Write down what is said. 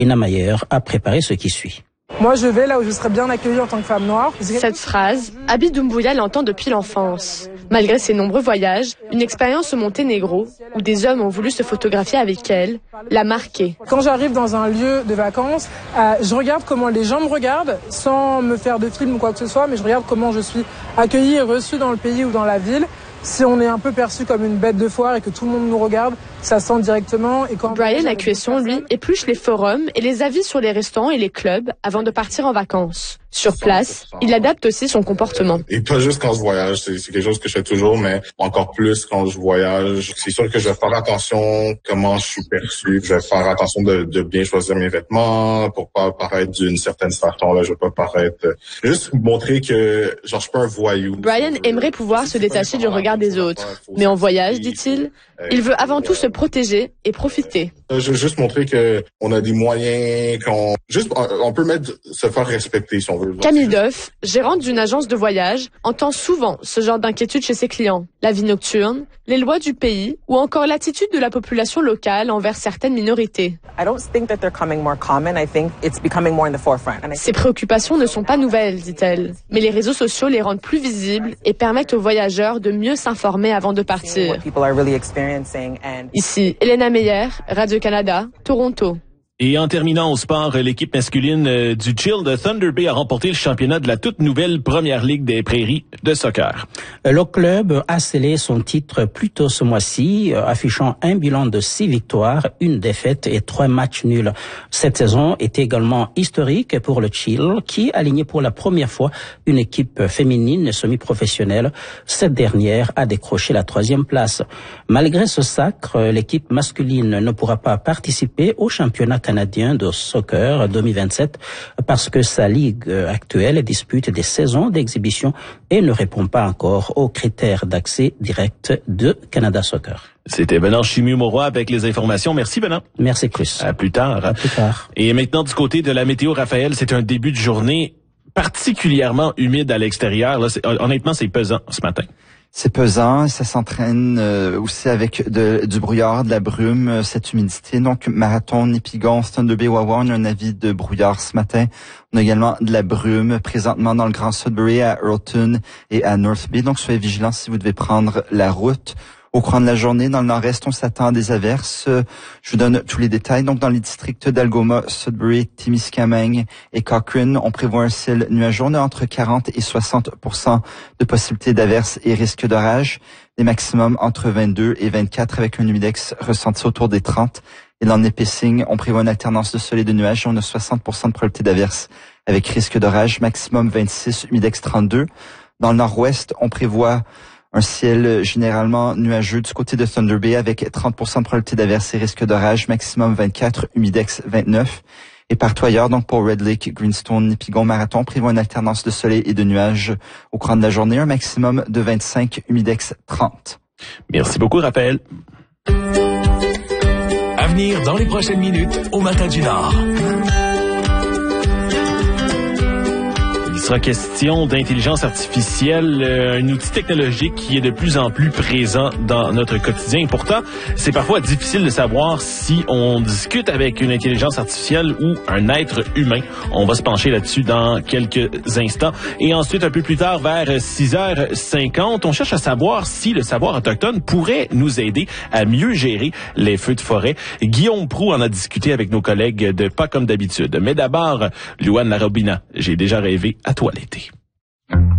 Ina Mayer a préparé ce qui suit. Moi, je vais là où je serai bien accueillie en tant que femme noire. Cette phrase, Abi Doumbouya l'entend depuis l'enfance. Malgré ses nombreux voyages, une expérience au Monténégro, où des hommes ont voulu se photographier avec elle, l'a marquée. Quand j'arrive dans un lieu de vacances, je regarde comment les gens me regardent, sans me faire de film ou quoi que ce soit, mais je regarde comment je suis accueillie et reçue dans le pays ou dans la ville. Si on est un peu perçu comme une bête de foire et que tout le monde nous regarde, ça sent directement. Et quand Brian à Cuesson, lui, épluche les forums et les avis sur les restaurants et les clubs avant de partir en vacances. Sur place, il adapte aussi son comportement. Et pas juste quand je voyage, c'est quelque chose que je fais toujours, mais encore plus quand je voyage. C'est sûr que je vais faire attention comment je suis perçu. Je vais faire attention de bien choisir mes vêtements pour pas paraître d'une certaine façon. Là, je vais pas paraître... Juste montrer que genre je suis pas un voyou. Brian aimerait pouvoir se détacher du regard des autres. Mais en voyage, dit-il, il veut avant tout se protéger et profiter. Je veux juste montrer que on a des moyens, on peut se faire respecter si on veut. Camille Doff, gérante d'une agence de voyage, entend souvent ce genre d'inquiétude chez ses clients. La vie nocturne, les lois du pays ou encore l'attitude de la population locale envers certaines minorités. Ces préoccupations ne sont pas nouvelles, dit-elle. Mais les réseaux sociaux les rendent plus visibles et permettent aux voyageurs de mieux s'informer avant de partir. Ici, Elena Meyer, Radio-Canada, Toronto. Et en terminant au sport, l'équipe masculine du Chill de Thunder Bay a remporté le championnat de la toute nouvelle Première Ligue des Prairies de soccer. Le club a scellé son titre plus tôt ce mois-ci, affichant un bilan de 6 victoires, 1 défaite et 3 matchs nuls. Cette saison est également historique pour le Chill, qui a aligné pour la première fois une équipe féminine semi-professionnelle. Cette dernière a décroché la 3e place. Malgré ce sacre, l'équipe masculine ne pourra pas participer au championnat canadien de soccer 2027 parce que sa ligue actuelle dispute des saisons d'exhibition et ne répond pas encore aux critères d'accès direct de Canada Soccer. C'était Benoît Chimu-Mauroy avec les informations. Merci Benoît. Merci Chris. À plus tard. À plus tard. Et maintenant du côté de la météo, Raphaël, c'est un début de journée particulièrement humide à l'extérieur. Là, honnêtement, c'est pesant ce matin. C'est pesant, ça s'entraîne aussi avec du brouillard, de la brume, cette humidité. Donc, Marathon, Nipigon, Thunder Bay, Wawa, on a un avis de brouillard ce matin. On a également de la brume présentement dans le Grand Sudbury, à Earlton et à North Bay. Donc, soyez vigilants si vous devez prendre la route. Au courant de la journée, dans le nord-est, on s'attend à des averses. Je vous donne tous les détails. Donc, dans les districts d'Algoma, Sudbury, Témiscamingue et Cochrane, on prévoit un ciel nuageux. On a entre 40 et 60% de possibilité d'averses et risque d'orage. Les maximums entre 22 et 24 avec un humidex ressenti autour des 30. Et dans le Nipissing, on prévoit une alternance de soleil et de nuages. On a 60% de probabilité d'averses avec risque d'orage. Maximum 26, humidex 32. Dans le nord-ouest, on prévoit un ciel généralement nuageux du côté de Thunder Bay avec 30% de probabilité d'averse et risque d'orage, maximum 24, humidex 29. Et partout ailleurs, donc pour Red Lake, Greenstone, Nipigon, Marathon, prévoit une alternance de soleil et de nuages au cours de la journée, un maximum de 25, humidex 30. Merci beaucoup, Raphaël. À venir dans les prochaines minutes au Matin du Nord. Il sera question d'intelligence artificielle, un outil technologique qui est de plus en plus présent dans notre quotidien. Et pourtant, c'est parfois difficile de savoir si on discute avec une intelligence artificielle ou un être humain. On va se pencher là-dessus dans quelques instants. Et ensuite, un peu plus tard, vers 6h50, on cherche à savoir si le savoir autochtone pourrait nous aider à mieux gérer les feux de forêt. Guillaume Proulx en a discuté avec nos collègues de Pas comme d'habitude. Mais d'abord, Louane Larobina, j'ai déjà rêvé à toi l'été.